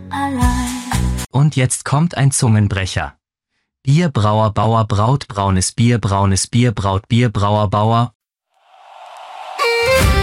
allein. Und jetzt kommt ein Zungenbrecher. Bierbrauer Bauer braut braunes Bier braut Bierbrauer Bauer.